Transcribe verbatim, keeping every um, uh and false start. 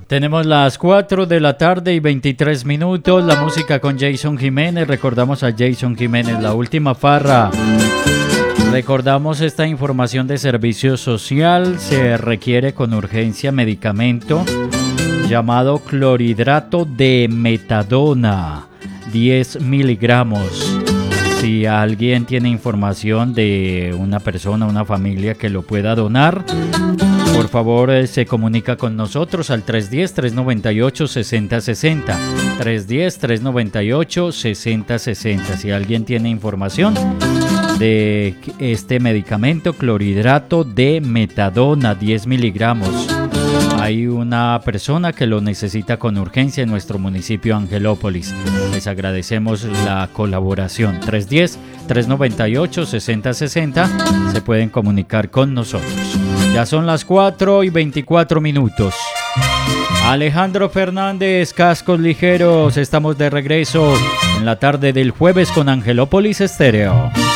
Tenemos las cuatro de la tarde y veintitrés minutos. La música con Jason Jiménez. Recordamos a Jason Jiménez, La Última Farra. Recordamos esta información de servicio social. Se requiere con urgencia medicamento llamado clorhidrato de metadona, diez miligramos. Si alguien tiene información de una persona, una familia que lo pueda donar, por favor eh, se comunica con nosotros al tres uno cero, tres nueve ocho, seis cero seis cero. tres uno cero, tres nueve ocho, seis cero seis cero. Si alguien tiene información de este medicamento, clorhidrato de metadona, diez miligramos. Hay una persona que lo necesita con urgencia en nuestro municipio Angelópolis. Les agradecemos la colaboración. tres uno cero, tres nueve ocho, seis cero seis cero. Se pueden comunicar con nosotros. Ya son las cuatro y veinticuatro minutos. Alejandro Fernández, Cascos Ligeros. Estamos de regreso en la tarde del jueves con Angelópolis Estéreo.